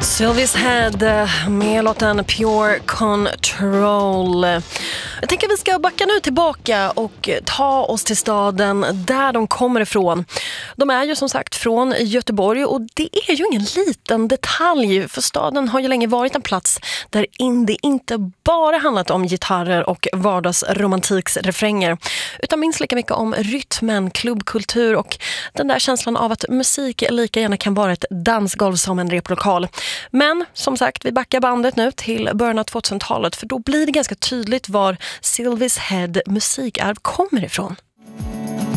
Sylvia's Head med låten Pure Control. Jag tänker att vi ska backa nu tillbaka och ta oss till staden där de kommer ifrån. De är ju som sagt från Göteborg och det är ju ingen liten detalj, för staden har ju länge varit en plats där indie inte bara handlat om gitarrer och vardagsromantiksrefränger, utan minst lika mycket om rytmen, klubbkultur och den där känslan av att musik lika gärna kan vara ett dansgolv som en replokal. Men som sagt, vi backar bandet nu till början av 2000-talet, för då blir det ganska tydligt var Sylvia's Head musikarv kommer ifrån.